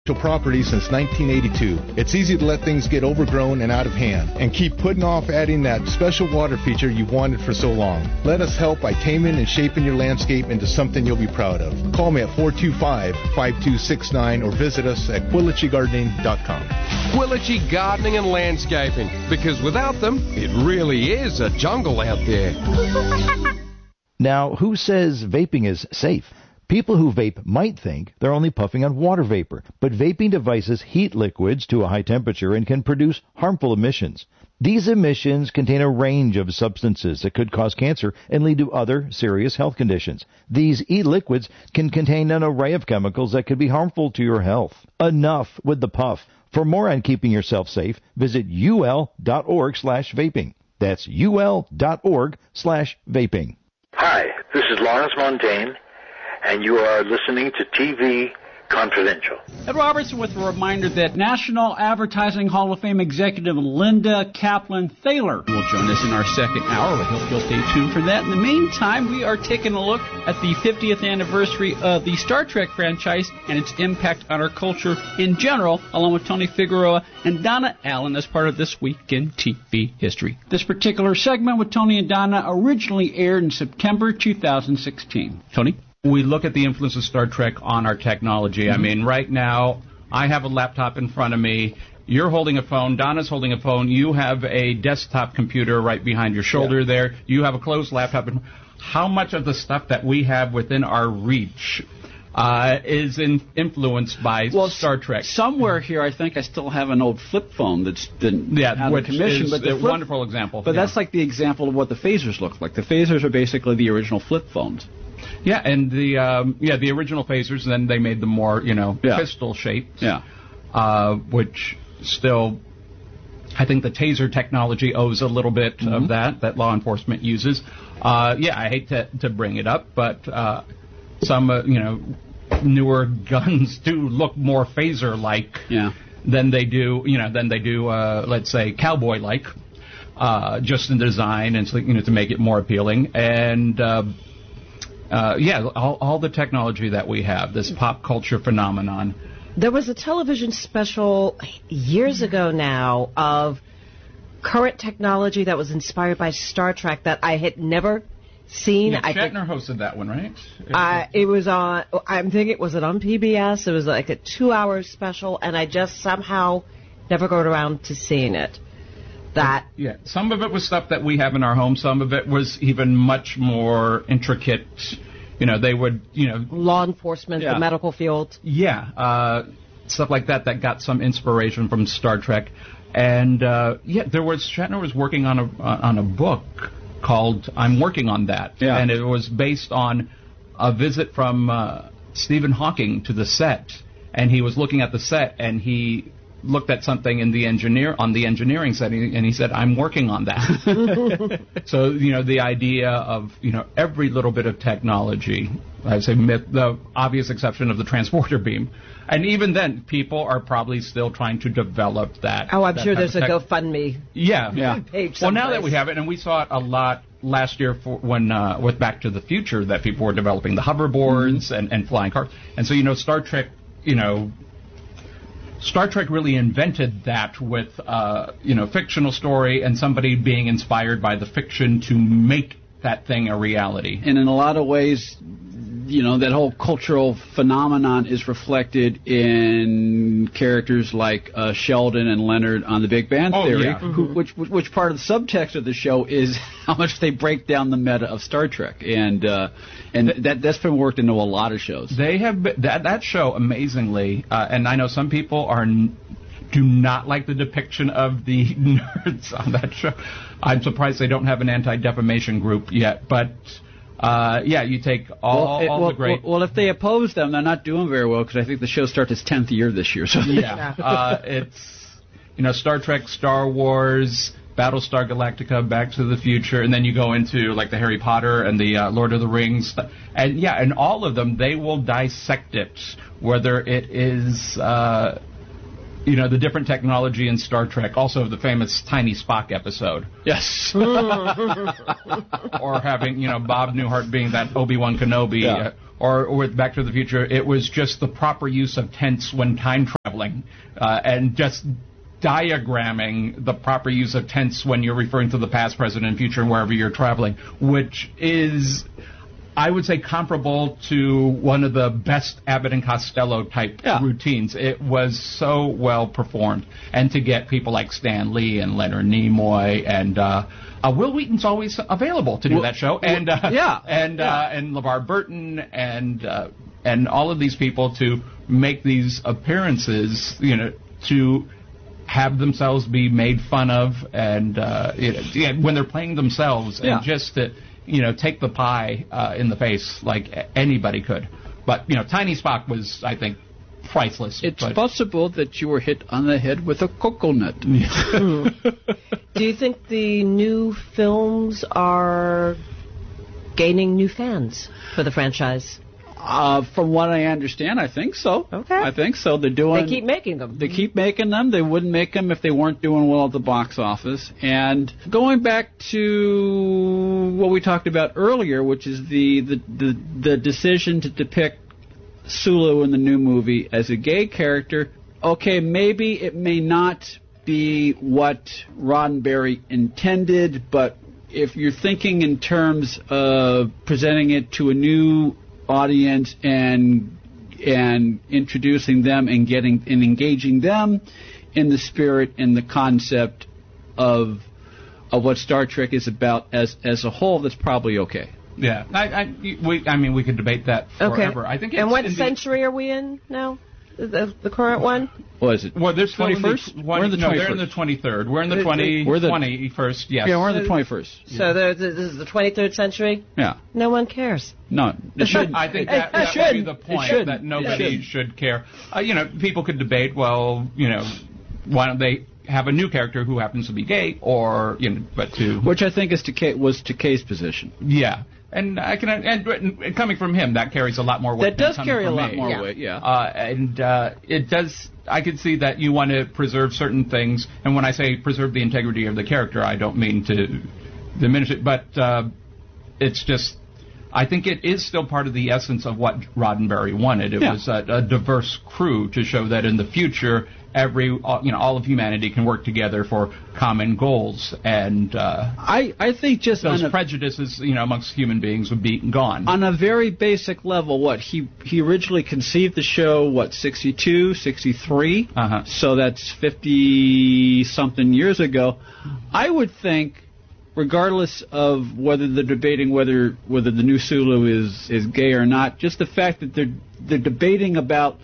property since 1982. It's easy to let things get overgrown and out of hand and keep putting off adding that special water feature you've wanted for so long. Let us help by taming and shaping your landscape into something you'll be proud of. Call me at 425-5269 or visit us at QuilichiGardening.com. Quilichi Gardening and Landscaping, because without them, it really is a jungle out there. Now, who says vaping is safe? People who vape might think they're only puffing on water vapor, but vaping devices heat liquids to a high temperature and can produce harmful emissions. These emissions contain a range of substances that could cause cancer and lead to other serious health conditions. These e-liquids can contain an array of chemicals that could be harmful to your health. Enough with the puff. For more on keeping yourself safe, visit ul.org/vaping. That's ul.org/vaping. Hi, this is Lawrence Montaigne, and you are listening to TV Confidential. Ed Robertson with a reminder that National Advertising Hall of Fame executive Linda Kaplan-Thaler will join us in our second hour. We hope you'll stay tuned for that. In the meantime, we are taking a look at the 50th anniversary of the Star Trek franchise and its impact on our culture in general, along with Tony Figueroa and Donna Allen as part of This Week in TV History. This particular segment with Tony and Donna originally aired in September 2016. Tony? We look at the influence of Star Trek on our technology. Mm-hmm. I mean, right now, I have a laptop in front of me. You're holding a phone. Donna's holding a phone. You have a desktop computer right behind your shoulder there. You have a closed laptop. How much of the stuff that we have within our reach is influenced by Star Trek? Somewhere here, I think I still have an old flip phone that's been out of commission. But a wonderful example. But that's like the example of what the phasers look like. The phasers are basically the original flip phones. Yeah, and the original phasers, and then they made them more, pistol shapes. Yeah. Which still, I think the taser technology owes a little bit of that law enforcement uses. I hate to bring it up, but some newer guns do look more phaser-like than they do let's say cowboy-like, just in design and to make it more appealing. And all the technology that we have, this pop culture phenomenon. There was a television special years ago now of current technology that was inspired by Star Trek that I had never seen. Yeah, Shatner hosted that one, right? It was on, I'm thinking, was it on PBS? It was like a 2-hour special, and I just somehow never got around to seeing it. Some of it was stuff that we have in our home. Some of it was even much more intricate. They would, law enforcement, the medical field. Stuff like that got some inspiration from Star Trek. And Shatner was working on a book called "I'm Working on That," and it was based on a visit from Stephen Hawking to the set, and he was looking at the set, and he looked at something on the engineering set, and he said, "I'm working on that." So, the idea of, every little bit of technology, I'd say the obvious exception of the transporter beam. And even then, people are probably still trying to develop that. Oh, I'm sure there's a GoFundMe page someplace. Well, now that we have it, and we saw it a lot last year when with Back to the Future, that people were developing the hoverboards and flying cars. And so, Star Trek, Star Trek really invented that with, fictional story and somebody being inspired by the fiction to make that thing a reality. And in a lot of ways, that whole cultural phenomenon is reflected in characters like Sheldon and Leonard on The Big Bang Theory, which part of the subtext of the show is how much they break down the meta of Star Trek, and that's been worked into a lot of shows. They have that show amazingly, and I know some people do not like the depiction of the nerds on that show. I'm surprised they don't have an anti-defamation group yet, but. You take all the great... Well, if they oppose them, they're not doing very well, because I think the show starts its 10th year this year. So it's, Star Trek, Star Wars, Battlestar Galactica, Back to the Future, and then you go into, like, the Harry Potter and the Lord of the Rings. And all of them, they will dissect it, whether it is... the different technology in Star Trek, also the famous Tiny Spock episode. Yes. Or having, Bob Newhart being that Obi-Wan Kenobi, or with Back to the Future, it was just the proper use of tense when time traveling, and just diagramming the proper use of tense when you're referring to the past, present, and future, and wherever you're traveling, which is, I would say, comparable to one of the best Abbott and Costello type routines. It was so well performed. And to get people like Stan Lee and Leonard Nimoy and Will Wheaton's always available to do that show. And LeVar Burton and all of these people to make these appearances, to have themselves be made fun of, and when they're playing themselves, and just to take the pie in the face like anybody could. But Tiny Spock was, I think, priceless. It's possible that you were hit on the head with a coconut. Do you think the new films are gaining new fans for the franchise? From what I understand, I think so. Okay. I think so. They keep making them. They keep making them. They wouldn't make them if they weren't doing well at the box office. And going back to what we talked about earlier, which is the decision to depict Sulu in the new movie as a gay character, okay, maybe it may not be what Roddenberry intended, but if you're thinking in terms of presenting it to a new audience and introducing them and engaging them in the spirit and the concept of what Star Trek is about as a whole, that's probably okay. Yeah, we could debate that forever. Okay. I think. And what century are we in now? The current one? What is it? Well, there's 21st. We're in the 21st. They're in the 23rd. We're in the 21st. Yes. Yeah, we're in the 21st. So this is the 23rd century. Yeah. No one cares. No, it should. I think that would be the point, that nobody should care. People could debate. Well, why don't they have a new character who happens to be gay, or which I think was Takei's position. Yeah. And and coming from him, that carries a lot more weight. That does carry a lot more weight, yeah. It does. I could see that you want to preserve certain things, and when I say preserve the integrity of the character, I don't mean to diminish it, but it's just. I think it is still part of the essence of what Roddenberry wanted. It was a diverse crew to show that in the future, all of humanity can work together for common goals, and I think just those prejudices, amongst human beings would be gone. On a very basic level, he originally conceived the show 62, 63, so that's 50-something years ago. I would think, regardless of whether they're debating whether the new Sulu is gay or not, just the fact that they're debating about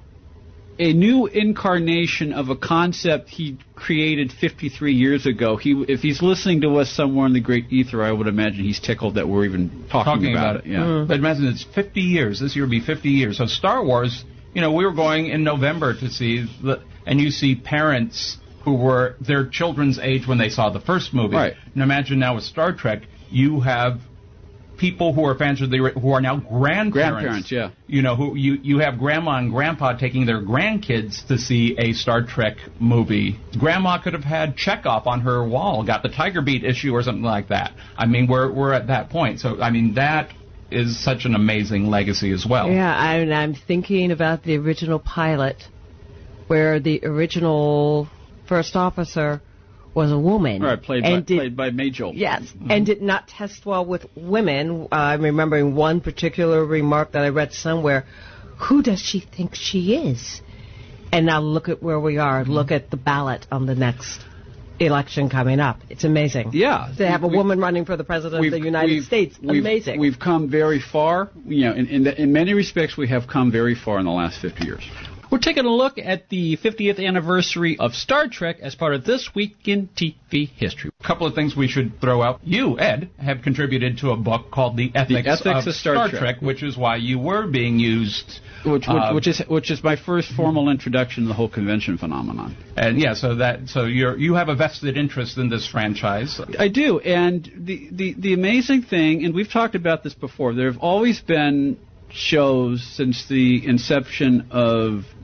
a new incarnation of a concept he created 53 years ago. If he's listening to us somewhere in the great ether, I would imagine he's tickled that we're even talking about it. Yeah. But imagine it's 50 years. This year will be 50 years. So Star Wars, we were going in November to see, and you see parents who were their children's age when they saw the first movie. Right. And imagine now with Star Trek, you have people who are fans of who are now grandparents. Yeah. Who you have grandma and grandpa taking their grandkids to see a Star Trek movie. Grandma could have had Chekhov on her wall, got the Tiger Beat issue or something like that. We're at that point. So that is such an amazing legacy as well. Yeah, I'm thinking about the original pilot, where the original first officer was a woman. Right, played by Majel. Yes, and did not test well with women. I'm remembering one particular remark that I read somewhere. Who does she think she is? And now look at where we are. Look at the ballot on the next election coming up. It's amazing. Yeah. To have a woman running for the president of the United States. Amazing. We've come very far. In many respects, we have come very far in the last 50 years. We're taking a look at the 50th anniversary of Star Trek as part of This Week in TV History. A couple of things we should throw out. You, Ed, have contributed to a book called The Ethics of Star Trek, which is why you were being used. Which is my first formal introduction to the whole convention phenomenon. And so you have a vested interest in this franchise. I do, and the amazing thing, and we've talked about this before, there have always been shows since the inception of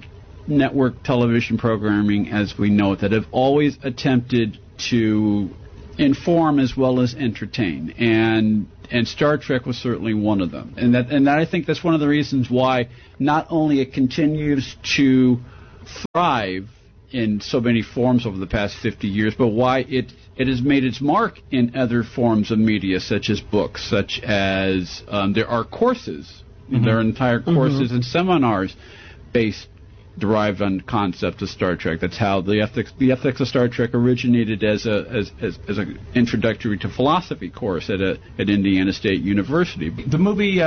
network television programming as we know it that have always attempted to inform as well as entertain, and Star Trek was certainly one of them. And I think that's one of the reasons why not only it continues to thrive in so many forms over the past 50 years, but why it has made its mark in other forms of media, such as books, such as there are courses, there are entire courses and seminars derived on concepts of Star Trek. That's how the ethics of Star Trek originated as an introductory to philosophy course at Indiana State University. The movie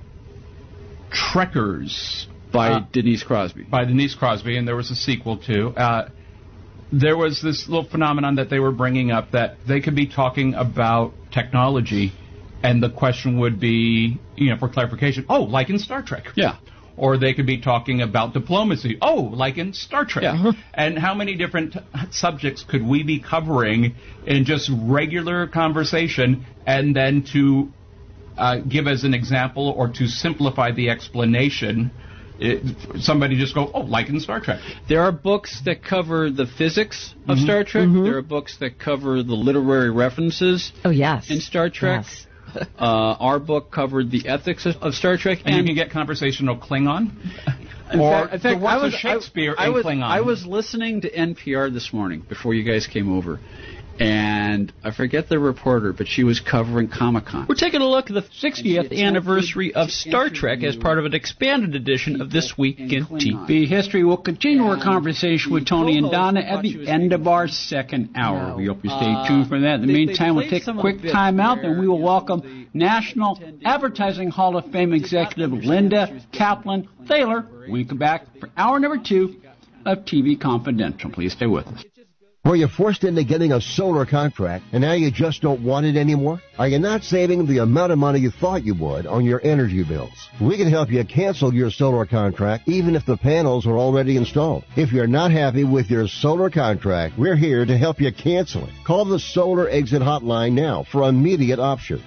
Trekkers by Denise Crosby. And there was a sequel too. There was this little phenomenon that they were bringing up that they could be talking about technology, and the question would be, for clarification, like in Star Trek. Yeah. Or they could be talking about diplomacy. like in Star Trek. Yeah. And how many different subjects could we be covering in just regular conversation, and then to give as an example or to simplify the explanation, somebody just go, like in Star Trek. There are books that cover the physics of Star Trek. There are books that cover the literary references in Star Trek. Yes. Our book covered the ethics of Star Trek. And you can get conversational Klingon? In fact, I was Shakespeare in Klingon. I was listening to NPR this morning before you guys came over, and I forget the reporter, but she was covering Comic-Con. We're taking a look at the 60th anniversary of Star Trek as part of an expanded edition of This Week in TV History. We'll continue our conversation with Tony and Donna at the end of our second hour. We hope you stay tuned for that. In the meantime, we'll take a quick time out, and we will welcome National Advertising Hall of Fame executive Linda Kaplan Thaler. We come back for hour number 2 of TV Confidential. Please stay with us. Were you forced into getting a solar contract and now you just don't want it anymore? Are you not saving the amount of money you thought you would on your energy bills? We can help you cancel your solar contract even if the panels are already installed. If you're not happy with your solar contract, we're here to help you cancel it. Call the Solar Exit Hotline now for immediate options.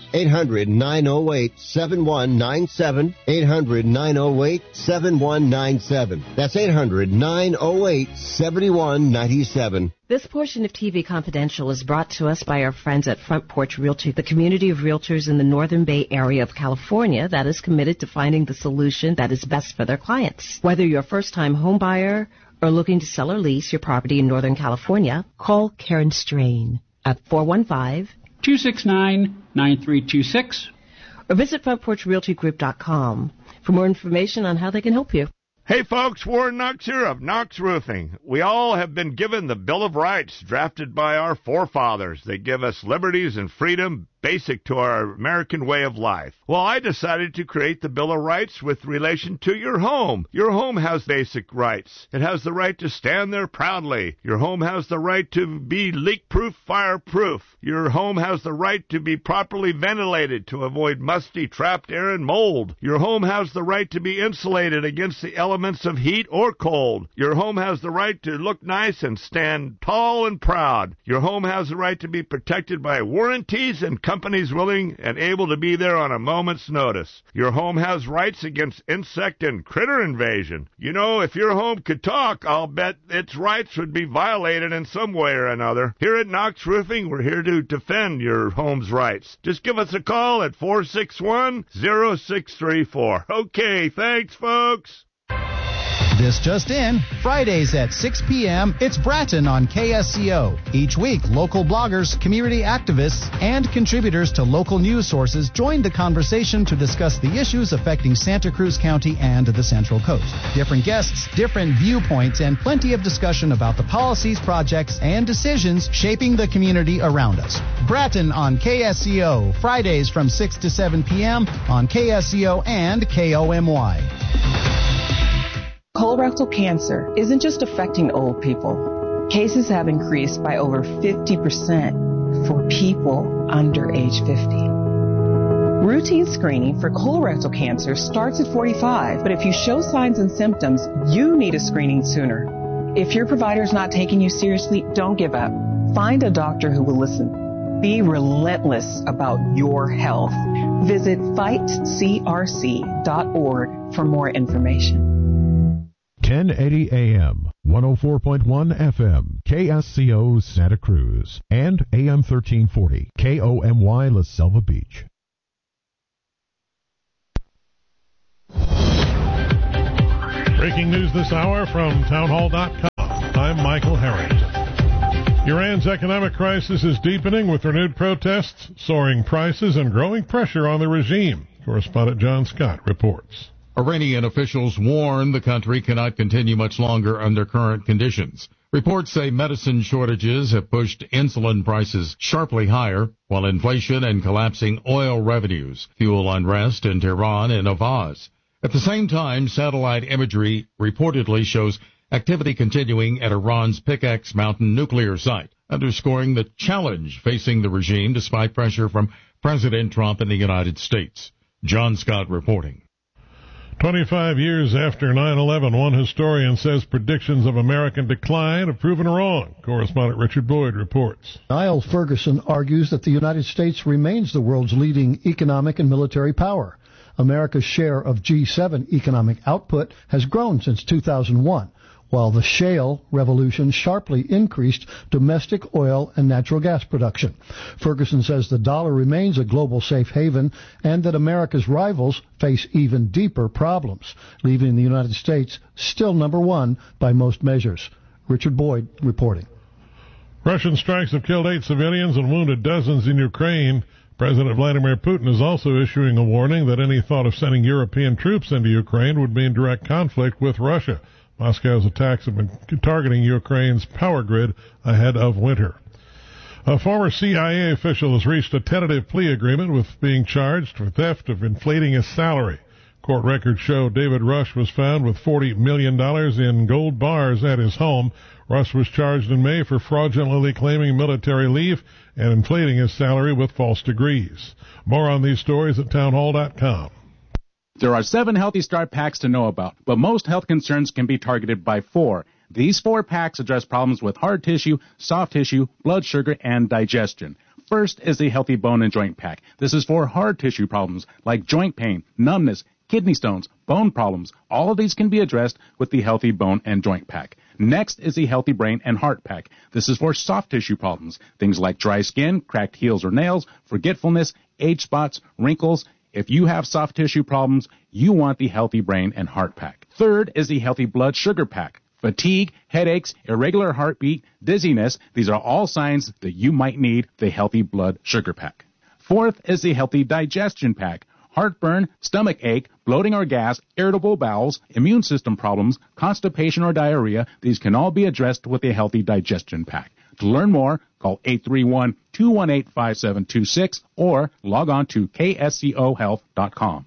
800-908-7197. 800-908-7197. That's 800-908-7197. This portion of TV Confidential is brought to us by our friends at Front Porch Realty, the community of realtors in the Northern Bay area of California that is committed to finding the solution that is best for their clients. Whether you're a first-time home buyer or looking to sell or lease your property in Northern California, call Karen Strain at 415-269-9326 or visit frontporchrealtygroup.com for more information on how they can help you. Hey folks, Warren Knox here of Knox Roofing. We all have been given the Bill of Rights drafted by our forefathers. They give us liberties and freedom basic to our American way of life. Well, I decided to create the Bill of Rights with relation to your home. Your home has basic rights. It has the right to stand there proudly. Your home has the right to be leak-proof, fireproof. Your home has the right to be properly ventilated to avoid musty, trapped air and mold. Your home has the right to be insulated against the elements of heat or cold. Your home has the right to look nice and stand tall and proud. Your home has the right to be protected by warranties and companies willing and able to be there on a moment's notice. Your home has rights against insect and critter invasion. You know, if your home could talk, I'll bet its rights would be violated in some way or another. Here at Knox Roofing, we're here to defend your home's rights. Just give us a call at 461-0634. Okay, thanks, folks. This just in, Fridays at 6 p.m., it's Bratton on KSCO. Each week, local bloggers, community activists, and contributors to local news sources join the conversation to discuss the issues affecting Santa Cruz County and the Central Coast. Different guests, different viewpoints, and plenty of discussion about the policies, projects, and decisions shaping the community around us. Bratton on KSCO, Fridays from 6 to 7 p.m. on KSCO and KOMY. Colorectal cancer isn't just affecting old people. Cases have increased by over 50% for people under age 50. Routine screening for colorectal cancer starts at 45, but if you show signs and symptoms, you need a screening sooner. If your provider's not taking you seriously, don't give up. Find a doctor who will listen. Be relentless about your health. Visit fightcrc.org for more information. 1080 AM, 104.1 FM, KSCO Santa Cruz, and AM 1340, KOMY La Selva Beach. Breaking news this hour from townhall.com. I'm Michael Harrington. Iran's economic crisis is deepening with renewed protests, soaring prices, and growing pressure on the regime. Correspondent John Scott reports. Iranian officials warn the country cannot continue much longer under current conditions. Reports say medicine shortages have pushed insulin prices sharply higher, while inflation and collapsing oil revenues fuel unrest in Tehran and Avaz. At the same time, satellite imagery reportedly shows activity continuing at Iran's Pickaxe Mountain nuclear site, underscoring the challenge facing the regime despite pressure from President Trump and the United States. John Scott reporting. 25 years after 9/11, one historian says predictions of American decline have proven wrong. Correspondent Richard Boyd reports. Niall Ferguson argues that the United States remains the world's leading economic and military power. America's share of G7 economic output has grown since 2001, while the shale revolution sharply increased domestic oil and natural gas production. Ferguson says the dollar remains a global safe haven and that America's rivals face even deeper problems, leaving the United States still number one by most measures. Richard Boyd reporting. Russian strikes have killed 8 civilians and wounded dozens in Ukraine. President Vladimir Putin is also issuing a warning that any thought of sending European troops into Ukraine would be in direct conflict with Russia. Moscow's attacks have been targeting Ukraine's power grid ahead of winter. A former CIA official has reached a tentative plea agreement with being charged for theft of inflating his salary. Court records show David Rush was found with $40 million in gold bars at his home. Rush was charged in May for fraudulently claiming military leave and inflating his salary with false degrees. More on these stories at townhall.com. There are 7 Healthy Start packs to know about, but most health concerns can be targeted by 4. These 4 packs address problems with hard tissue, soft tissue, blood sugar, and digestion. First is the Healthy Bone and Joint Pack. This is for hard tissue problems like joint pain, numbness, kidney stones, bone problems. All of these can be addressed with the Healthy Bone and Joint Pack. Next is the Healthy Brain and Heart Pack. This is for soft tissue problems, things like dry skin, cracked heels or nails, forgetfulness, age spots, wrinkles. If you have soft tissue problems, you want the Healthy Brain and Heart Pack. Third is the Healthy Blood Sugar Pack. Fatigue, headaches, irregular heartbeat, dizziness, these are all signs that you might need the Healthy Blood Sugar Pack. Fourth is the Healthy Digestion Pack. Heartburn, stomach ache, bloating or gas, irritable bowels, immune system problems, constipation or diarrhea, these can all be addressed with a Healthy Digestion Pack. To learn more, call 831-218-5726 or log on to kscohealth.com.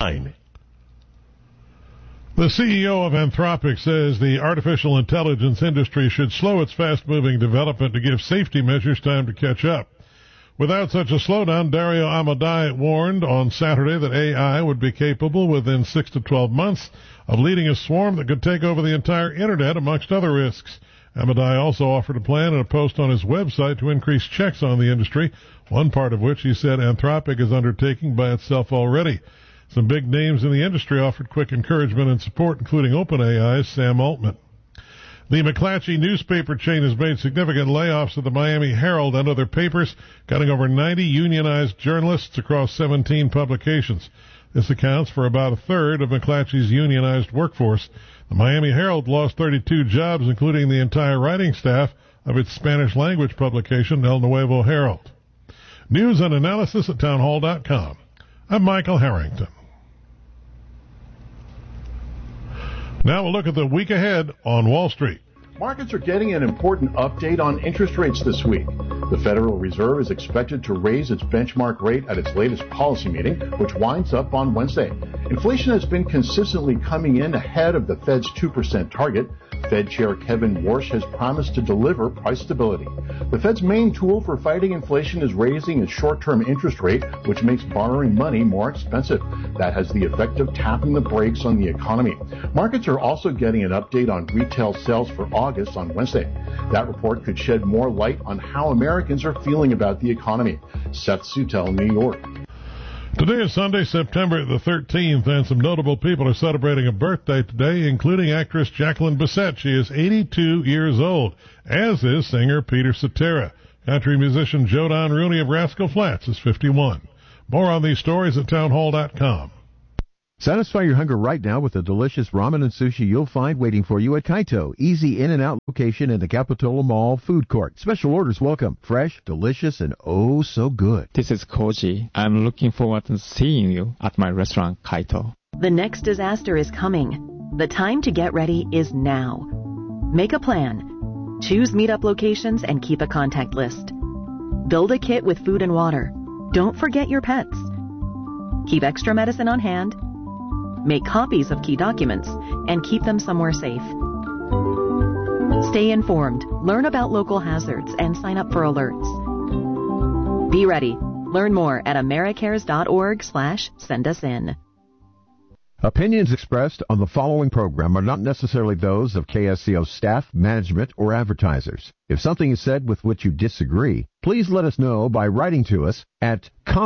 The CEO of Anthropic says the artificial intelligence industry should slow its fast-moving development to give safety measures time to catch up. Without such a slowdown, Dario Amodei warned on Saturday that AI would be capable within 6 to 12 months of leading a swarm that could take over the entire Internet, amongst other risks. Amodei also offered a plan in a post on his website to increase checks on the industry, one part of which he said Anthropic is undertaking by itself already. Some big names in the industry offered quick encouragement and support, including OpenAI's Sam Altman. The McClatchy newspaper chain has made significant layoffs at the Miami Herald and other papers, cutting over 90 unionized journalists across 17 publications. This accounts for about a third of McClatchy's unionized workforce. The Miami Herald lost 32 jobs, including the entire writing staff of its Spanish-language publication, El Nuevo Herald. News and analysis at townhall.com. I'm Michael Harrington. Now we'll look at the week ahead on Wall Street. Markets are getting an important update on interest rates this week. The Federal Reserve is expected to raise its benchmark rate at its latest policy meeting, which winds up on Wednesday. Inflation has been consistently coming in ahead of the Fed's 2% target. Fed Chair Kevin Warsh has promised to deliver price stability. The Fed's main tool for fighting inflation is raising its short-term interest rate, which makes borrowing money more expensive. That has the effect of tapping the brakes on the economy. Markets are also getting an update on retail sales for August on Wednesday. That report could shed more light on how Americans are feeling about the economy. Seth Sutel, New York. Today is Sunday, September the 13th, and some notable people are celebrating a birthday today, including actress Jacqueline Bisset. She is 82 years old, as is singer Peter Cetera. Country musician Joe Don Rooney of Rascal Flatts is 51. More on these stories at townhall.com. Satisfy your hunger right now with the delicious ramen and sushi you'll find waiting for you at Kaito. Easy in and out location in the Capitola Mall food court. Special orders welcome. Fresh, delicious, and oh so good. This is Koji. I'm looking forward to seeing you at my restaurant, Kaito. The next disaster is coming. The time to get ready is now. Make a plan. Choose meetup locations and keep a contact list. Build a kit with food and water. Don't forget your pets. Keep extra medicine on hand. Make copies of key documents and keep them somewhere safe. Stay informed, learn about local hazards, and sign up for alerts. Be ready. Learn more at americares.org/sendusin. Opinions expressed on the following program are not necessarily those of KSCO staff, management, or advertisers. If something is said with which you disagree, please let us know by writing to us at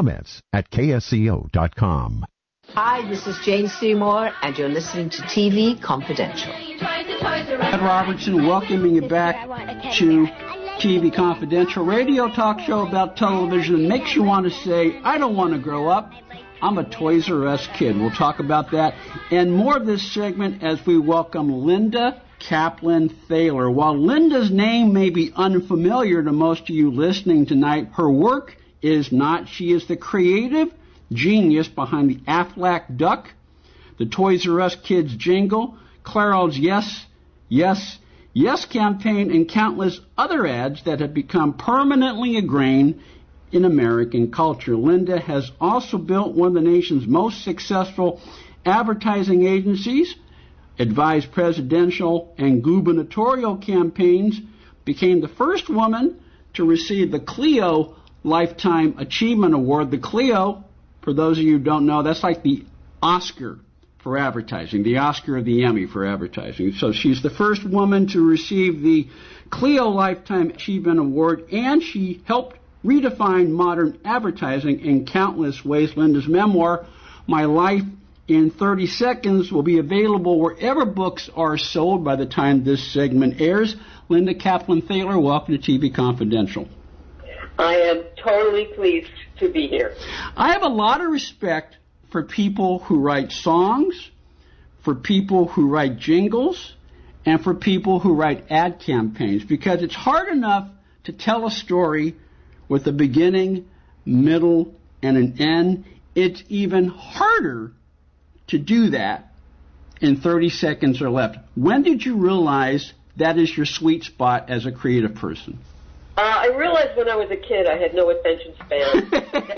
comments@ksco.com. Hi, this is Jane Seymour, and you're listening to TV Confidential. Ed Robertson welcoming you back to TV Confidential, radio talk show about television that makes you want to say, I don't want to grow up. I'm a Toys R Us kid. We'll talk about that and more of this segment as we welcome Linda Kaplan Thaler. While Linda's name may be unfamiliar to most of you listening tonight, her work is not. She is the creative genius behind the Aflac Duck, the Toys R Us Kids jingle, Clairol's Yes, Yes, Yes campaign, and countless other ads that have become permanently ingrained in American culture. Linda has also built one of the nation's most successful advertising agencies, advised presidential and gubernatorial campaigns, became the first woman to receive the Clio Lifetime Achievement Award. The Clio, for those of you who don't know, that's like the Oscar for advertising, the Oscar or the Emmy for advertising. So she's the first woman to receive the Clio Lifetime Achievement Award, and she helped redefine modern advertising in countless ways. Linda's memoir, My Life in 30 Seconds, will be available wherever books are sold by the time this segment airs. Linda Kaplan Thaler, welcome to TV Confidential. I am totally pleased to be here. I have a lot of respect for people who write songs, for people who write jingles, and for people who write ad campaigns, because it's hard enough to tell a story with a beginning, middle, and an end. It's even harder to do that in 30 seconds or less. When did you realize that is your sweet spot as a creative person? I realized when I was a kid I had no attention span.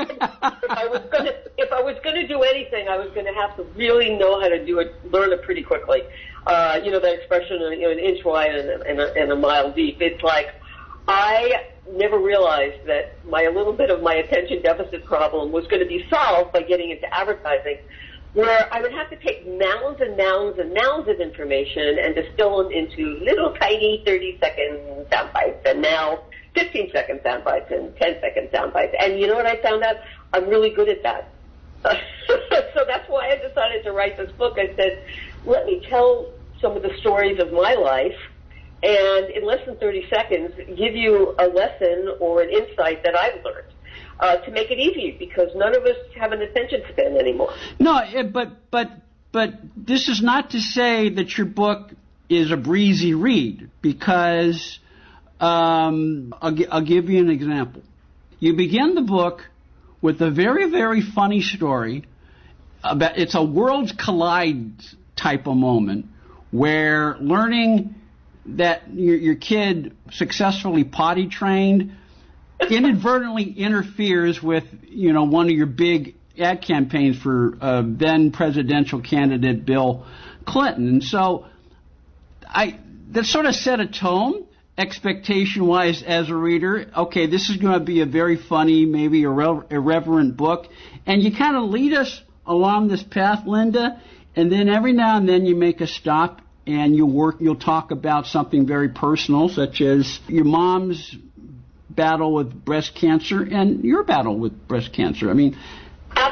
If I was gonna do anything, I was gonna have to really know how to do it, learn it pretty quickly. You know that expression, an inch wide and a mile deep. It's like I never realized that a little bit of my attention deficit problem was going to be solved by getting into advertising, where I would have to take mounds and mounds and mounds of information and distill them into little tiny 30-second sound bites, and now 15-second sound bites and 10-second sound bites. And you know what I found out? I'm really good at that. So that's why I decided to write this book. I said, let me tell some of the stories of my life, and in less than 30 seconds, give you a lesson or an insight that I've learned to make it easy, because none of us have an attention span anymore. No, but this is not to say that your book is a breezy read, because I'll give you an example. You begin the book with a very, very funny story about, it's a worlds collide type of moment where learning that your kid successfully potty trained inadvertently interferes with, one of your big ad campaigns for then presidential candidate Bill Clinton. And so that sort of set a tone, expectation-wise, as a reader. Okay, this is going to be a very funny, maybe irreverent book. And you kind of lead us along this path, Linda, and then every now and then you make a stop and you'll talk about something very personal, such as your mom's battle with breast cancer and your battle with breast cancer. I mean,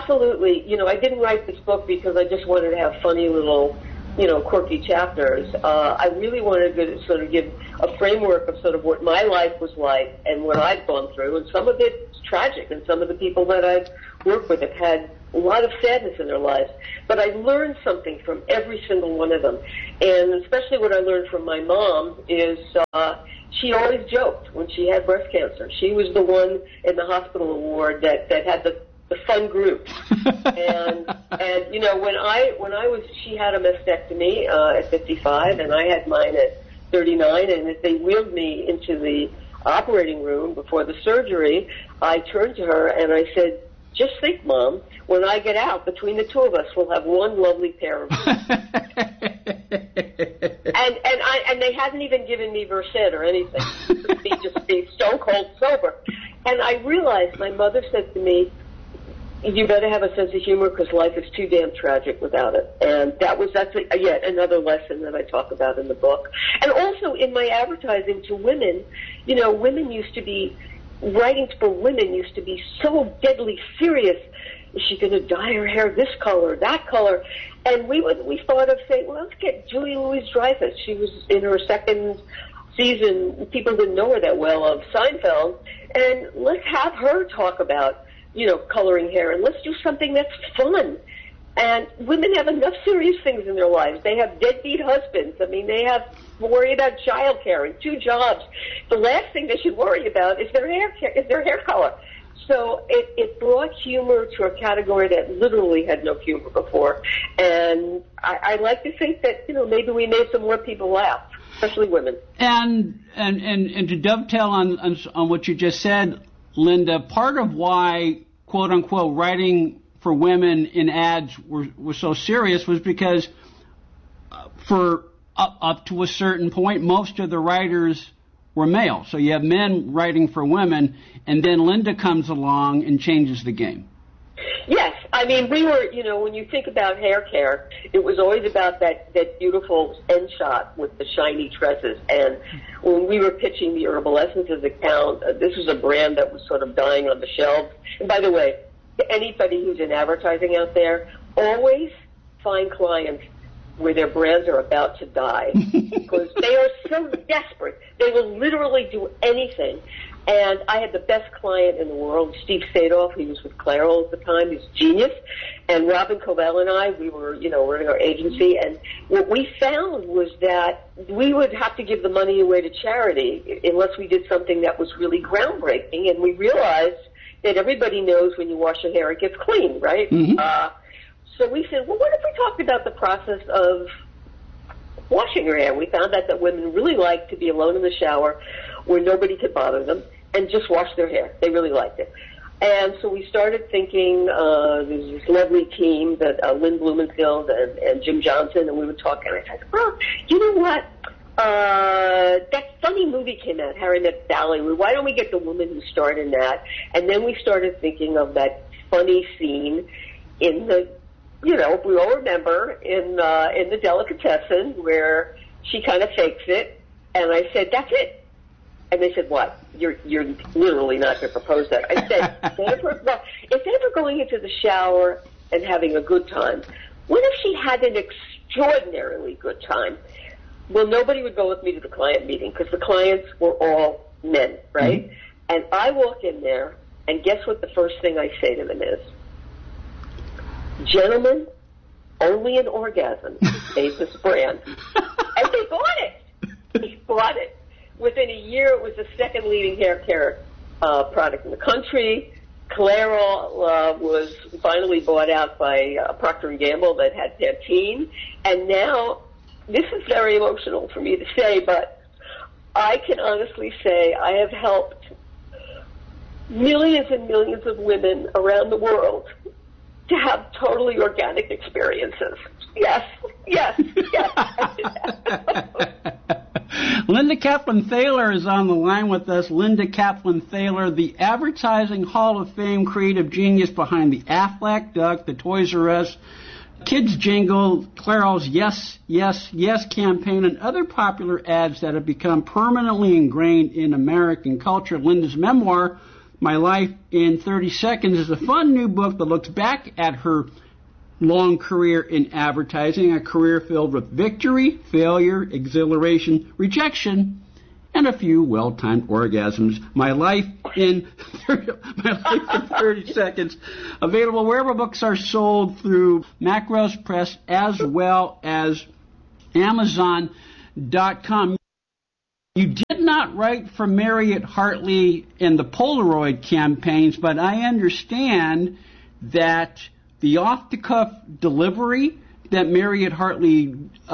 absolutely. You know, I didn't write this book because I just wanted to have funny little, you know, quirky chapters. I really wanted to sort of give a framework of sort of what my life was like and what I've gone through, and some of it's tragic, and some of the people that I've worked with have had a lot of sadness in their lives. But I learned something from every single one of them, and especially what I learned from my mom is she always joked when she had breast cancer. She was the one in the hospital ward that had the fun group. and you know, when I was, she had a mastectomy at 55, and I had mine at 39, and as they wheeled me into the operating room before the surgery, I turned to her and I said, "Just think, Mom, when I get out, between the two of us, we'll have one lovely pair of and they hadn't even given me Versed or anything. Just be stone cold sober. And I realized my mother said to me, "You better have a sense of humor because life is too damn tragic without it." And that's yet another lesson that I talk about in the book. And also in my advertising to women, you know, writing for women used to be so deadly serious. Is she going to dye her hair this color, that color? And we thought of saying, well, let's get Julia Louis-Dreyfus. She was in her second season. People didn't know her that well of Seinfeld. And let's have her talk about, you know, coloring hair. And let's do something that's fun. And women have enough serious things in their lives. They have deadbeat husbands. I mean, they have to worry about child care and 2 jobs. The last thing they should worry about is their hair color. So it brought humor to a category that literally had no humor before. And I like to think that, you know, maybe we made some more people laugh, especially women. And to dovetail on what you just said, Linda, part of why, quote unquote, writing for women in ads was so serious was because for up to a certain point, most of the writers were male. So you have men writing for women, and then Linda comes along and changes the game. Yes. I mean, we were, you know, when you think about hair care, it was always about that beautiful end shot with the shiny tresses. And when we were pitching the Herbal Essences account, this was a brand that was sort of dying on the shelves. And by the way, to anybody who's in advertising out there, always find clients where their brands are about to die because they are so desperate. They will literally do anything. And I had the best client in the world, Steve Sadoff. He was with Clairol at the time. He's a genius. And Robin Covell and I, we were, you know, running our agency. And what we found was that we would have to give the money away to charity unless we did something that was really groundbreaking. And we realized that everybody knows when you wash your hair, it gets clean, right? Mm-hmm. So we said, well, what if we talked about the process of washing your hair? We found out that women really like to be alone in the shower where nobody could bother them and just wash their hair. They really liked it. And so we started thinking, there's this lovely team that Lynn Blumenfield and Jim Johnson, and we would talk, and I said, well, you know what? That funny movie came out, Harry Met Sally. Why don't we get the woman who starred in that? And then we started thinking of that funny scene in the, you know, we all remember in the Delicatessen where she kind of fakes it, and I said, that's it. And they said, what? You're literally not going to propose that. I said, instead of her going into the shower and having a good time, what if she had an extraordinarily good time? Well, nobody would go with me to the client meeting because the clients were all men, right? Mm-hmm. And I walk in there, and guess what the first thing I say to them is? Gentlemen, only an orgasm made this brand. And they bought it. They bought it. Within a year, it was the second leading hair care product in the country. Clairol was finally bought out by Procter & Gamble that had Pantene. And now, this is very emotional for me to say, but I can honestly say I have helped millions and millions of women around the world to have totally organic experiences. Yes. Linda Kaplan-Thaler is on the line with us. Linda Kaplan-Thaler, the Advertising Hall of Fame creative genius behind the Aflac Duck, the Toys R Us, Kids Jingle, Clairol's Yes, Yes, Yes campaign, and other popular ads that have become permanently ingrained in American culture. Linda's memoir, My Life in 30 Seconds is a fun new book that looks back at her long career in advertising, a career filled with victory, failure, exhilaration, rejection, and a few well-timed orgasms. My Life in 30 Seconds, available wherever books are sold through Macros Press as well as Amazon.com. You did not write for Marriott Hartley in the Polaroid campaigns, but I understand that the off-the-cuff delivery that Marriott Hartley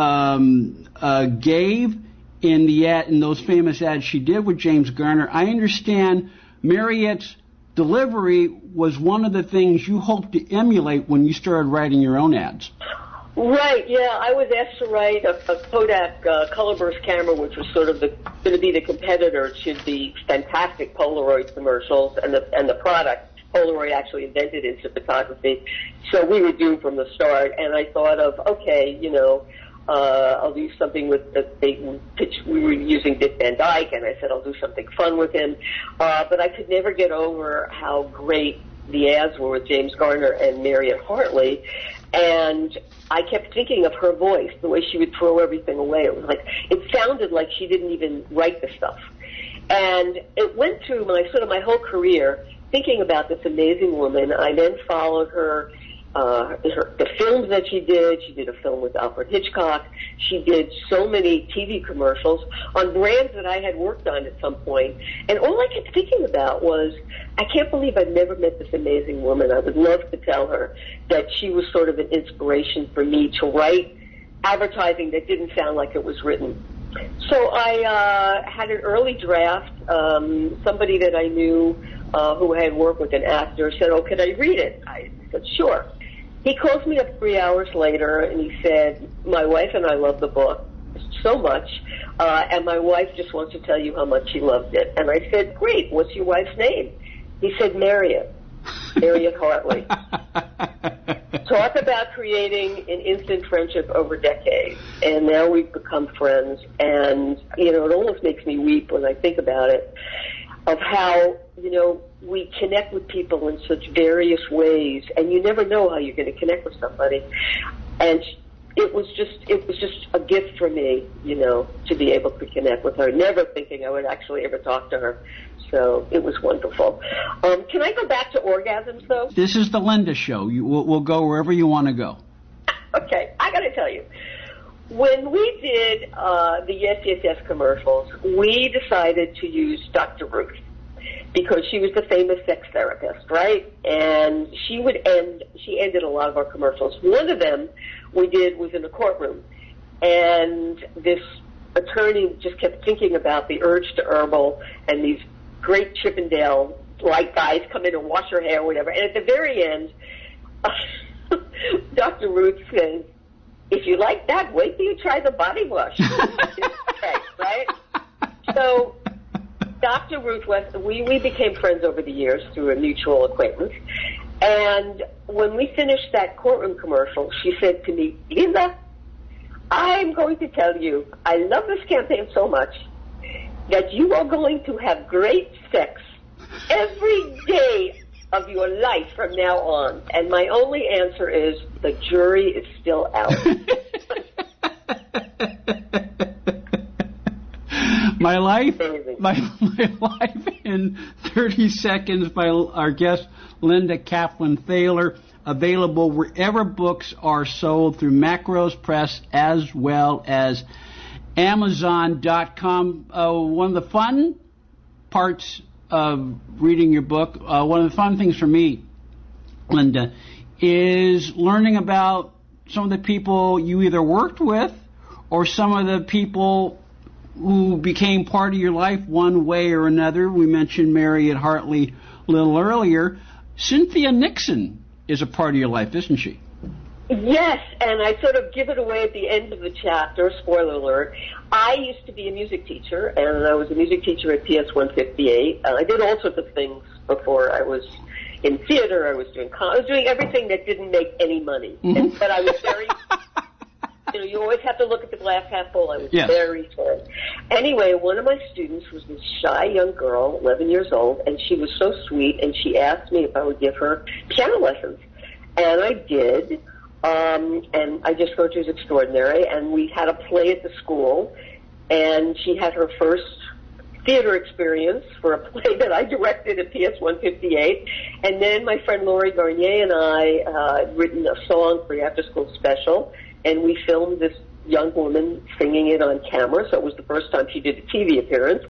gave in the ad, in those famous ads she did with James Garner, I understand Marriott's delivery was one of the things you hoped to emulate when you started writing your own ads. Right, yeah. I was asked to write a Kodak colorburst camera, which was sort of going to be the competitor to the fantastic Polaroid commercials and the product. Polaroid actually invented instant photography. So we were doomed from the start, and I thought of, okay, I'll do something with the pitch. We were using Dick Van Dyke, and I said I'll do something fun with him. But I could never get over how great the ads were with James Garner and Marriott Hartley. And I kept thinking of her voice, the way she would throw everything away. It was like, it sounded like she didn't even write the stuff. And it went through my whole career thinking about this amazing woman. I then followed her, the films that she did. She did a film with Alfred Hitchcock. She did so many TV commercials on brands that I had worked on at some point. And all I kept thinking about was, I can't believe I've never met this amazing woman. I would love to tell her that she was sort of an inspiration for me to write advertising that didn't sound like it was written. So I had an early draft. Somebody that I knew who had worked with an actor said, "Oh, could I read it?" I said, "Sure." He calls me up 3 hours later, and he said, "My wife and I love the book so much, and my wife just wants to tell you how much she loved it." And I said, "Great, what's your wife's name?" He said, Marriott Hartley. Talk about creating an instant friendship over decades. And now we've become friends. And, it almost makes me weep when I think about it, of how, we connect with people in such various ways. And you never know how you're going to connect with somebody. And it was just a gift for me, to be able to connect with her, never thinking I would actually ever talk to her. So it was wonderful. Can I go back to orgasms, though? This is the Linda Show. We'll go wherever you want to go. Okay, I got to tell you. When we did the Yes, Yes, Yes commercials, we decided to use Dr. Ruth because she was the famous sex therapist, right? And she ended a lot of our commercials. One of them we did was in a courtroom, and this attorney just kept thinking about the urge to herbal and these great Chippendale like guys come in and wash her hair or whatever. And at the very end, Dr. Ruth says, "If you like that, wait till you try the body wash." Right? So Dr. Ruth West, we became friends over the years through a mutual acquaintance. And when we finished that courtroom commercial, she said to me, "Linda, I'm going to tell you, I love this campaign so much that you are going to have great sex every day of your life from now on." And my only answer is, the jury is still out. My Life in 30 Seconds by our guest Linda Kaplan Thaler, available wherever books are sold through Macros Press as well as Amazon.com. One of the fun parts of reading your book, one of the fun things for me, Linda, is learning about some of the people you either worked with or some of the people who became part of your life one way or another. We mentioned Marriott Hartley a little earlier. Cynthia Nixon is a part of your life, isn't she? Yes, and I sort of give it away at the end of the chapter, spoiler alert. I used to be a music teacher, and I was a music teacher at PS 158. I did all sorts of things before. I was in theater, I was doing everything that didn't make any money. Mm-hmm. But I was very You always have to look at the glass half full. I was Yes. very sad. Anyway, one of my students was this shy young girl, 11 years old, and she was so sweet, and she asked me if I would give her piano lessons. And I did, and I just thought she was extraordinary, and we had a play at the school, and she had her first theater experience for a play that I directed at PS 158. And then my friend Laurie Garnier and I had written a song for the after-school special, and we filmed this young woman singing it on camera, so it was the first time she did a TV appearance.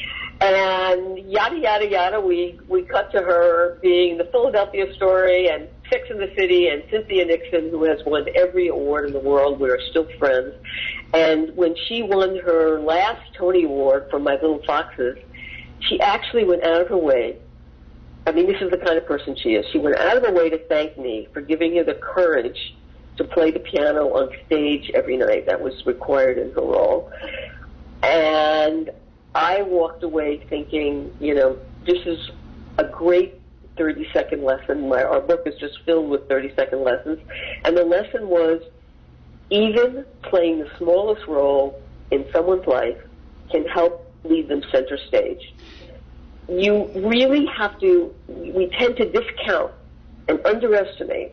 And yada, yada, yada, we cut to her being the Philadelphia Story and Sex and the City and Cynthia Nixon, who has won every award in the world. We are still friends. And when she won her last Tony Award for My Little Foxes, she actually went out of her way. I mean, this is the kind of person she is. She went out of her way to thank me for giving her the courage to play the piano on stage every night. That was required in her role. And I walked away thinking, this is a great 30-second lesson. Our book is just filled with 30-second lessons. And the lesson was, even playing the smallest role in someone's life can help lead them center stage. You really have to, we tend to discount and underestimate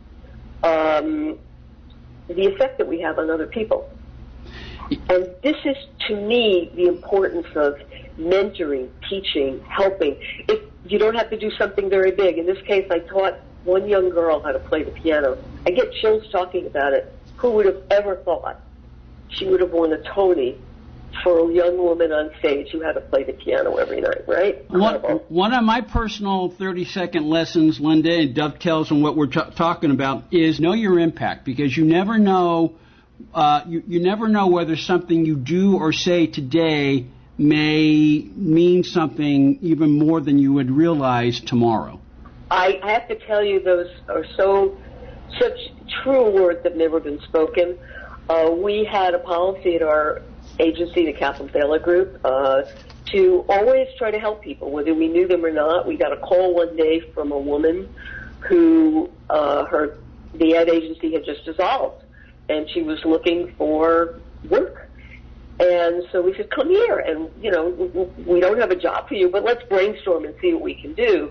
the effect that we have on other people. And this is, to me, the importance of mentoring, teaching, helping. If you don't have to do something very big. In this case, I taught one young girl how to play the piano. I get chills talking about it. Who would have ever thought she would have won a Tony for a young woman on stage who had to play the piano every night, right? One of my personal 30-second lessons, Linda, and dovetails on what we're talking about, is know your impact, because you never know you never know whether something you do or say today may mean something even more than you would realize tomorrow. I have to tell you, those are such true words that have never been spoken. We had a policy at our agency, the Kaplan Thaler Group, to always try to help people, whether we knew them or not. We got a call one day from a woman who the ad agency had just dissolved, and she was looking for work. And so we said, come here, and, we don't have a job for you, but let's brainstorm and see what we can do.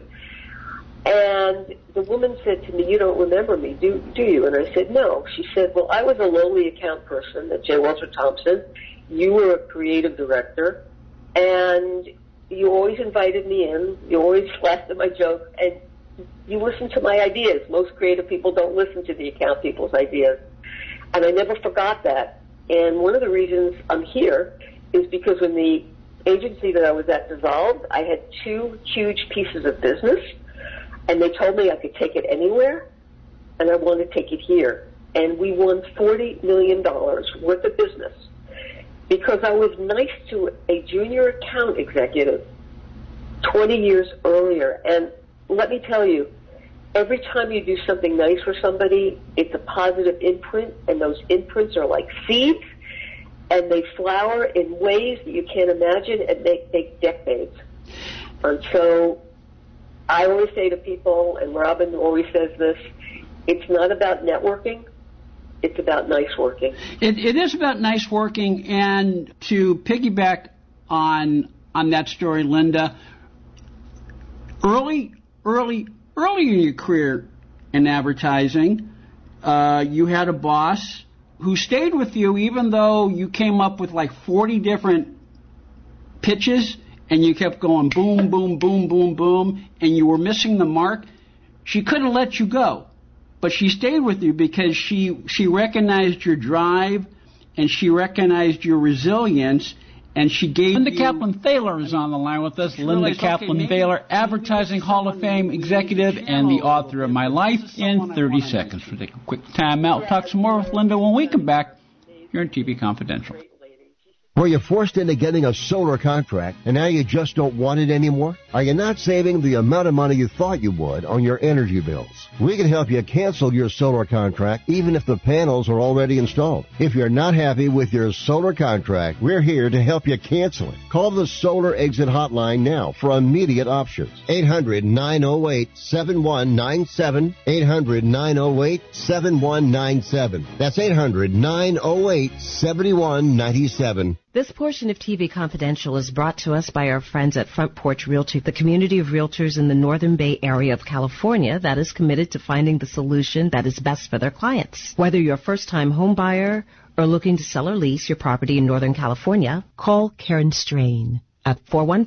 And the woman said to me, you don't remember me, do you? And I said, no. She said, well, I was a lowly account person at J. Walter Thompson. You were a creative director, and you always invited me in. You always laughed at my jokes, and you listened to my ideas. Most creative people don't listen to the account people's ideas. And I never forgot that. And one of the reasons I'm here is because when the agency that I was at dissolved, I had 2 huge pieces of business, and they told me I could take it anywhere, and I wanted to take it here. And we won $40 million worth of business because I was nice to a junior account executive 20 years earlier. And let me tell you, every time you do something nice for somebody, it's a positive imprint, and those imprints are like seeds, and they flower in ways that you can't imagine, and they take decades. And so I always say to people, and Robin always says this, it's not about networking, it's about nice working. It is about nice working, and to piggyback on that story, Linda, early in your career in advertising, you had a boss who stayed with you even though you came up with like 40 different pitches and you kept going boom, boom, boom, boom, boom, and you were missing the mark. She could have let you go, but she stayed with you because she recognized your drive and she recognized your resilience, and she gave Linda Kaplan-Thaler is on the line with us. Linda Kaplan-Thaler, Advertising Hall of Fame executive and the author of My Life in 30 Seconds. We'll take a quick time out. We'll talk some more with Linda when we come back here on TV Confidential. Were you forced into getting a solar contract and now you just don't want it anymore? Are you not saving the amount of money you thought you would on your energy bills? We can help you cancel your solar contract even if the panels are already installed. If you're not happy with your solar contract, we're here to help you cancel it. Call the Solar Exit Hotline now for immediate options. 800-908-7197. 800-908-7197. That's 800-908-7197. This portion of TV Confidential is brought to us by our friends at Front Porch Realty, the community of realtors in the Northern Bay area of California that is committed to finding the solution that is best for their clients. Whether you're a first-time home buyer or looking to sell or lease your property in Northern California, call Karen Strain at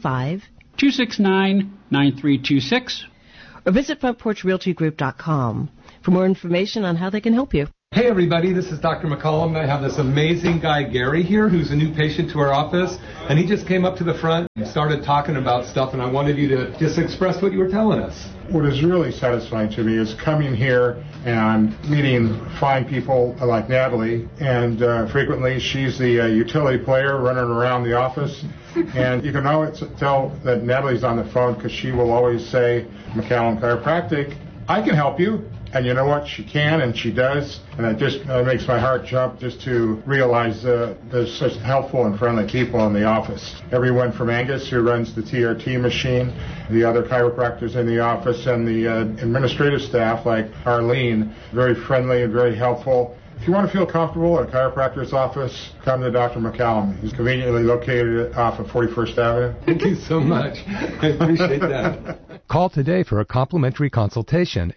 415-269-9326 or visit frontporchrealtygroup.com for more information on how they can help you. Hey everybody, this is Dr. McCollum. I have this amazing guy, Gary, here, who's a new patient to our office, and he just came up to the front and started talking about stuff, and I wanted you to just express what you were telling us. What is really satisfying to me is coming here and meeting fine people like Natalie, and frequently she's the utility player running around the office, and you can always tell that Natalie's on the phone because she will always say, McCallum Chiropractic, I can help you. And you know what? She can, and she does. And it just makes my heart jump just to realize there's such helpful and friendly people in the office. Everyone from Angus, who runs the TRT machine, the other chiropractors in the office, and the administrative staff like Arlene, very friendly and very helpful. If you want to feel comfortable at a chiropractor's office, come to Dr. McCallum. He's conveniently located off of 41st Avenue. Thank you so much. I appreciate that. Call today for a complimentary consultation,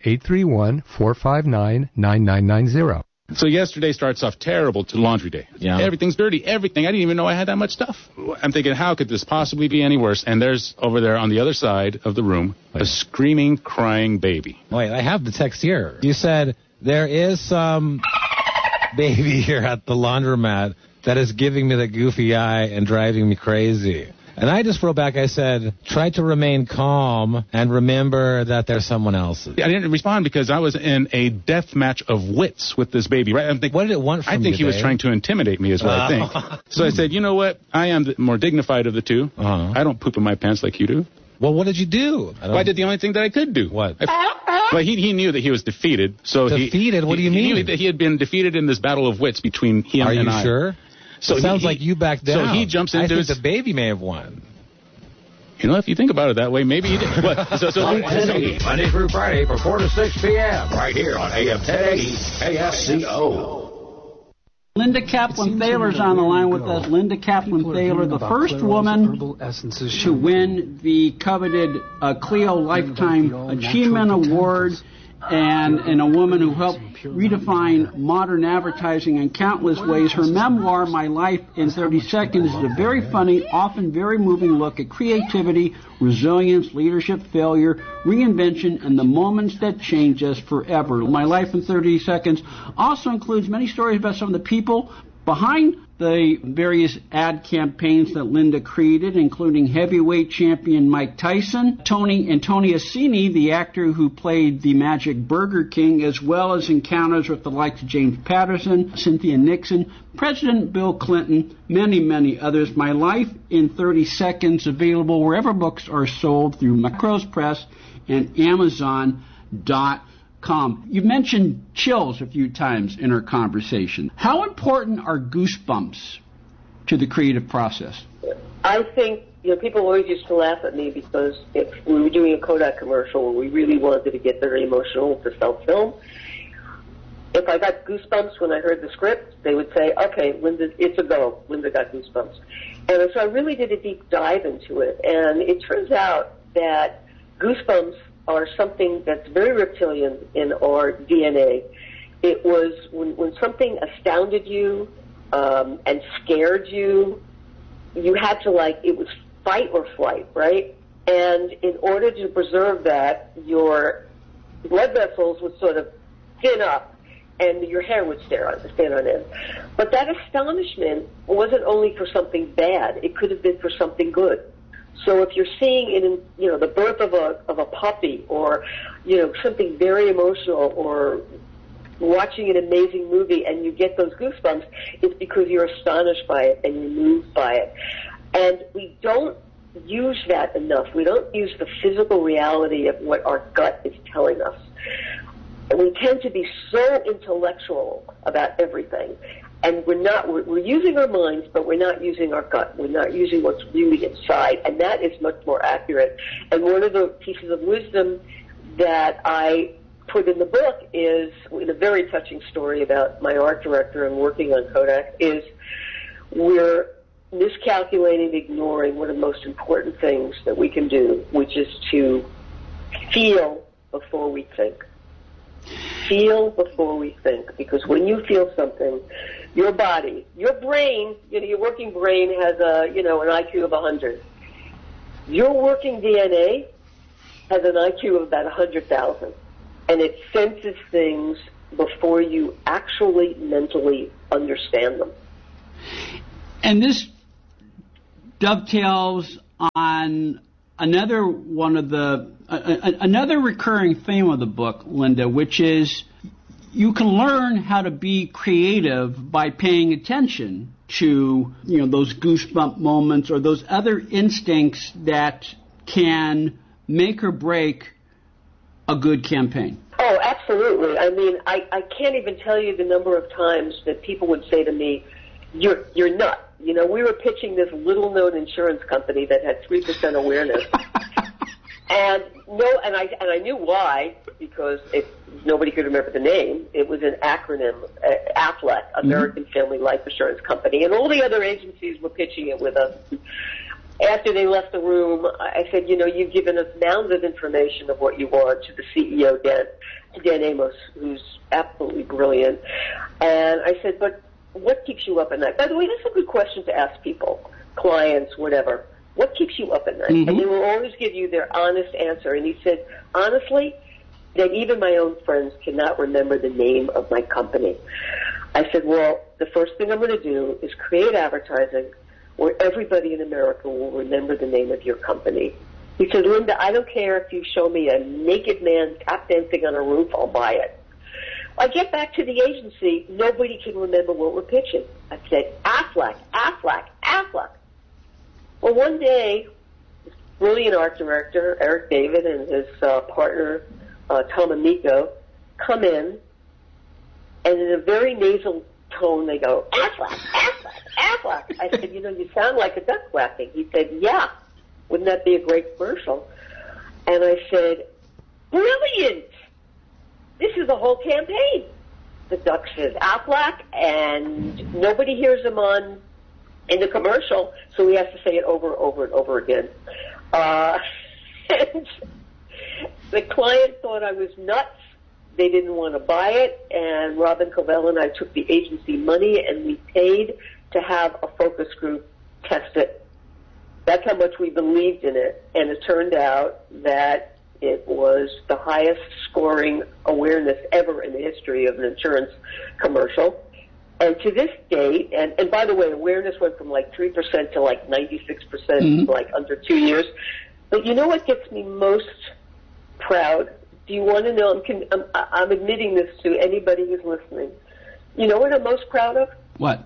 831-459-9990. So yesterday starts off terrible to laundry day. Yeah. Everything's dirty, everything. I didn't even know I had that much stuff. I'm thinking, how could this possibly be any worse? And there's, over there on the other side of the room, a screaming, crying baby. Wait, I have the text here. You said there is some baby here at the laundromat that is giving me the goofy eye and driving me crazy. And I just wrote back, I said, try to remain calm and remember that there's someone else. I didn't respond because I was in a death match of wits with this baby. Right? What did it want from you, I think he was Dave? trying to intimidate me is what I think. So I said, you know what? I am the more dignified of the two. I don't poop in my pants like you do. Well, what did you do? I did the only thing that I could do. What? Well, he knew that he was defeated. So defeated? What do you mean? He knew that he had been defeated in this battle of wits between him and I. Are you sure? So it sounds like you backed down. So he jumps into I think the baby may have won. You know, if you think about it that way, maybe he did. Monday through Friday from 4 to 6 p.m. right here on AM 1080 KSCO. Linda Kaplan-Thaler's on the line with us. Linda Kaplan-Thaler, the first woman to win the coveted Clio Lifetime Achievement Award, and a woman who helped redefine modern advertising in countless ways. Her memoir, My Life in 30 Seconds, is a very funny, often very moving look at creativity, resilience, leadership, failure, reinvention, and the moments that change us forever. My Life in 30 Seconds also includes many stories about some of the people behind the various ad campaigns that Linda created, including heavyweight champion Mike Tyson, Tony Asini, the actor who played the Magic Burger King, as well as encounters with the likes of James Patterson, Cynthia Nixon, President Bill Clinton, many, many others. My Life in 30 Seconds, available wherever books are sold through Macros Press and Amazon.com. You've mentioned chills a few times in our conversation. How important are goosebumps to the creative process? I think, people always used to laugh at me because if we were doing a Kodak commercial where we really wanted to get very emotional to sell film, if I got goosebumps when I heard the script, they would say, okay, Linda, it's a go. Linda got goosebumps. And so I really did a deep dive into it. And it turns out that goosebumps are something that's very reptilian in our DNA. It was when something astounded you and scared you, you had to it was fight or flight, right? And in order to preserve that, your blood vessels would sort of thin up and your hair would stand on end. But that astonishment wasn't only for something bad. It could have been for something good. So if you're seeing in the birth of a puppy or something very emotional or watching an amazing movie and you get those goosebumps, it's because you're astonished by it and you're moved by it. And we don't use that enough. We don't use the physical reality of what our gut is telling us. And we tend to be so intellectual about everything. And we're using our minds, but we're not using our gut. We're not using what's really inside. And that is much more accurate. And one of the pieces of wisdom that I put in the book is, in a very touching story about my art director and working on Kodak, is we're miscalculating, ignoring one of the most important things that we can do, which is to feel before we think. Feel before we think, because when you feel something, your body, your brain, your working brain has an IQ of 100. Your working DNA has an IQ of about 100,000, and it senses things before you actually mentally understand them. And this dovetails on another one of the another recurring theme of the book, Linda, which is you can learn how to be creative by paying attention to, those goosebump moments or those other instincts that can make or break a good campaign. Oh, absolutely. I mean, I can't even tell you the number of times that people would say to me, you're nuts. We were pitching this little-known insurance company that had 3% awareness. And I knew why, because nobody could remember the name. It was an acronym, AFLAC, American Family Life Assurance Company, and all the other agencies were pitching it with us. After they left the room, I said, you've given us mounds of information of what you want to the CEO, Dan Amos, who's absolutely brilliant. And I said, but what keeps you up at night? By the way, that's a good question to ask people, clients, whatever. What keeps you up at night? And they will always give you their honest answer. And he said, honestly, that even my own friends cannot remember the name of my company. I said, well, the first thing I'm going to do is create advertising where everybody in America will remember the name of your company. He said, Linda, I don't care if you show me a naked man tap dancing on a roof, I'll buy it. I get back to the agency, nobody can remember what we're pitching. I said, AFLAC, AFLAC, AFLAC. Well, one day, this brilliant art director, Eric David, and his partner, Tom Amico, come in, and in a very nasal tone, they go, AFLAC, AFLAC, AFLAC. I said, you sound like a duck quacking. He said, yeah, wouldn't that be a great commercial? And I said, brilliant. This is the whole campaign. The duck says AFLAC, and nobody hears him in the commercial, so he has to say it over and over and over again. And the client thought I was nuts. They didn't want to buy it, and Robin Covell and I took the agency money, and we paid to have a focus group test it. That's how much we believed in it, and it turned out that it was the highest scoring awareness ever in the history of an insurance commercial. And to this date, and by the way, awareness went from like 3% to like 96% in like under 2 years. But you know what gets me most proud? Do you want to know? I'm admitting this to anybody who's listening. You know what I'm most proud of? What?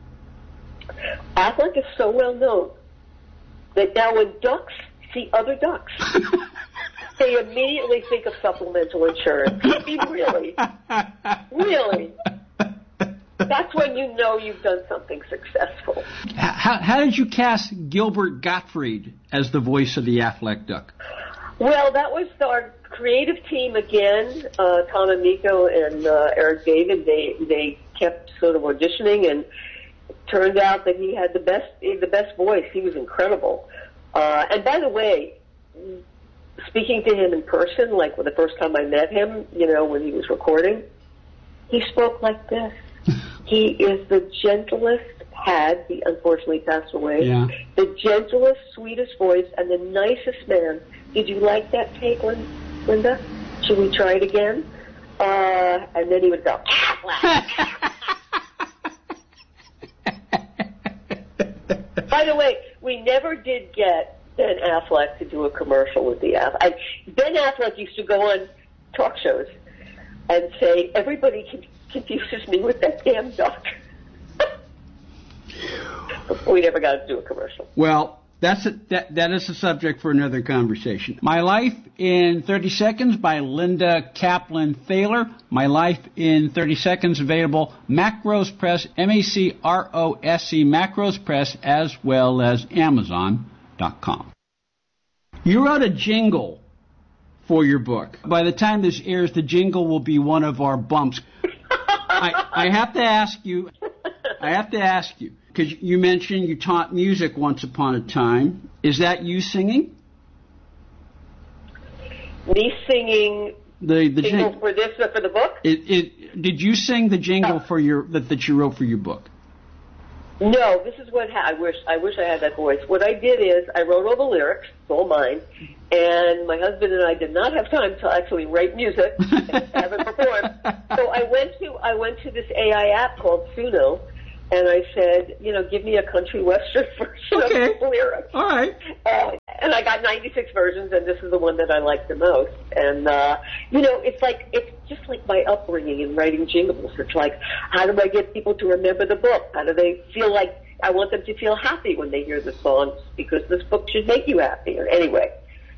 AFLAC is so well known that now when ducks see other ducks, they immediately think of supplemental insurance. Really? Really? That's when you know you've done something successful. How did you cast Gilbert Gottfried as the voice of the AFLAC duck? Well, that was our creative team again, Tom Amico and Eric David. They kept sort of auditioning, and it turned out that he had the best voice. He was incredible. And by the way, speaking to him in person, like the first time I met him, when he was recording, he spoke like this. He is the gentlest, he unfortunately passed away, the gentlest, sweetest voice, and the nicest man. Did you like that take, Linda? Should we try it again? And then he would go, By the way, we never did get Ben Affleck to do a commercial with the AFLAC. Ben Affleck used to go on talk shows, and say, everybody confuses me with that damn doctor. We never got to do a commercial. Well, that is a subject for another conversation. My Life in 30 Seconds by Linda Kaplan-Thaler. My Life in 30 Seconds, available Macrose Press, M-A-C-R-O-S-E, Macrose Press, as well as Amazon.com. You wrote a jingle for your book. By the time this airs, the jingle will be one of our bumps. I have to ask you, because you mentioned you taught music once upon a time. Is that you singing? Me singing the jingle for this, for the book? Did you sing the jingle for your that you wrote for your book? No, this is what I wish I had that voice. What I did is I wrote all the lyrics, it's all mine, and my husband and I did not have time to actually write music and have it performed. So I went to this AI app called Suno, and I said, give me a country western version of the lyrics. All right. And I got 96 versions, and this is the one that I like the most. And, it's just like my upbringing in writing jingles. It's like, how do I get people to remember the book? How do they feel like I want them to feel happy when they hear the songs, because this book should make you happier. Anyway.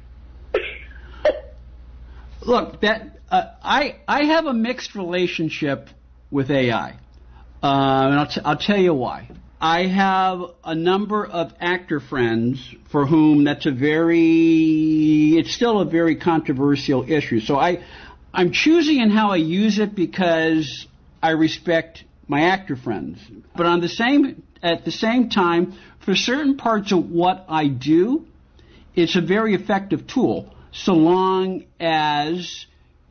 Look, I have a mixed relationship with AI. And I'll tell you why. I have a number of actor friends for whom it's still a very controversial issue. So I'm choosing in how I use it because I respect my actor friends. But at the same time, for certain parts of what I do, it's a very effective tool, so long as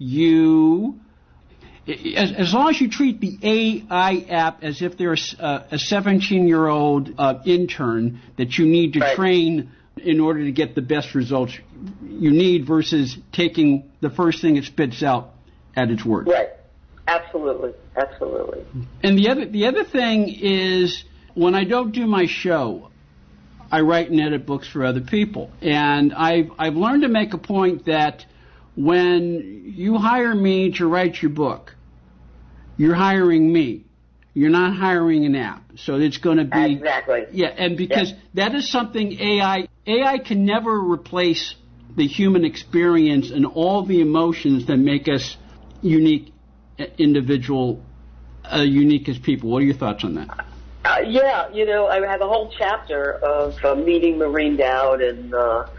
as long as you treat the AI app as if they're a 17-year-old intern that you need to train in order to get the best results you need, versus taking the first thing it spits out at its word. Right. Absolutely. Absolutely. And the other thing is, when I don't do my show, I write and edit books for other people. And I've learned to make a point that when you hire me to write your book, you're hiring me. You're not hiring an app. So it's going to be... Exactly. Yeah, and because that is something AI can never replace the human experience and all the emotions that make us unique individual, unique as people. What are your thoughts on that? I have a whole chapter of meeting Maureen Dowd, and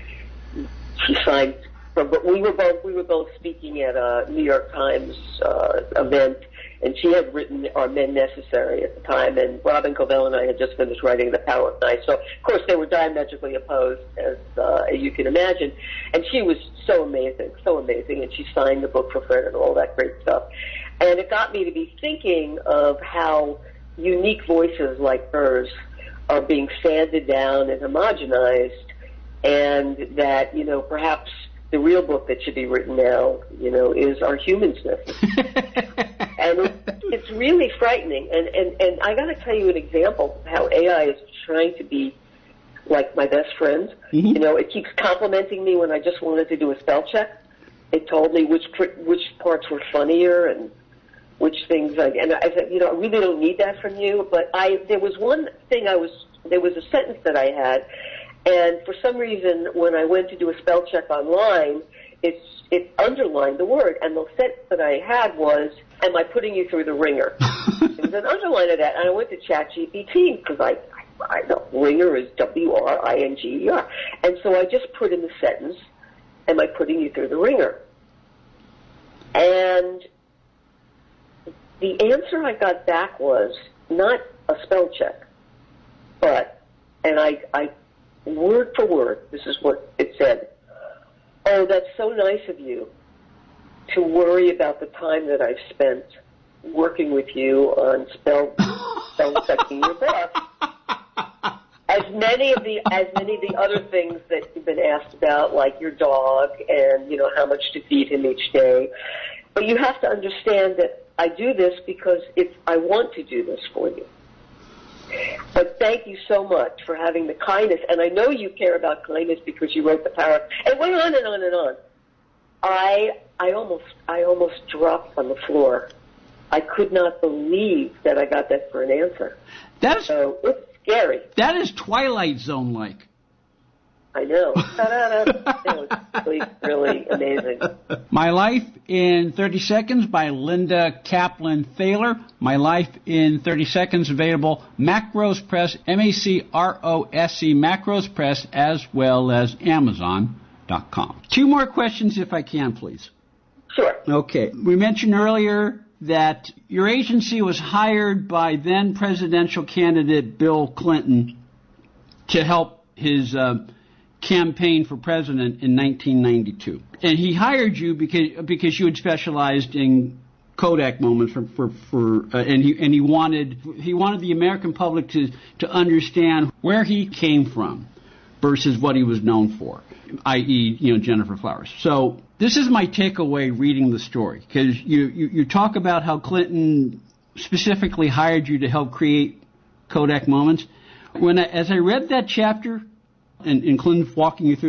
she signed... We were both speaking at a New York Times event, and she had written Are Men Necessary at the time, and Robin Covell and I had just finished writing The Power of Night. So, of course, they were diametrically opposed, as you can imagine. And she was so amazing, and she signed the book for Fred and all that great stuff. And it got me to be thinking of how unique voices like hers are being sanded down and homogenized, and that, perhaps the real book that should be written now, is our humanness. And it's really frightening. And I got to tell you an example of how AI is trying to be like my best friend. Mm-hmm. It keeps complimenting me when I just wanted to do a spell check. It told me which parts were funnier and which things. And I said, I really don't need that from you. But there was one thing there was a sentence that I had. And for some reason, when I went to do a spell check online, it underlined the word. And the sentence that I had was, am I putting you through the ringer? It was an underline of that. And I went to ChatGPT because I know ringer is W-R-I-N-G-E-R. And so I just put in the sentence, am I putting you through the ringer? And the answer I got back was not a spell check, but, and I word for word, this is what it said. Oh, that's so nice of you to worry about the time that I've spent working with you on spell checking your book. As many of the other things that you've been asked about, like your dog and, how much to feed him each day. But you have to understand that I do this because I want to do this for you. But thank you so much for having the kindness, and I know you care about kindness because you wrote The Power. And it went on and on and on. I almost dropped on the floor. I could not believe that I got that for an answer. So it's scary. That is Twilight Zone-like. I know. It was really amazing. My Life in 30 Seconds by Linda Kaplan-Thaler. My Life in 30 Seconds, available Macrose Press, M-A-C-R-O-S-E, Macrose Press, as well as Amazon.com. 2 more questions, if I can, please. Sure. Okay. We mentioned earlier that your agency was hired by then presidential candidate Bill Clinton to help his campaign for president in 1992, and he hired you because you had specialized in Kodak moments and he wanted the American public to understand where he came from versus what he was known for, i.e., Jennifer Flowers. So this is my takeaway reading the story, because you talk about how Clinton specifically hired you to help create Kodak moments. As I read that chapter, and Clinton walking you through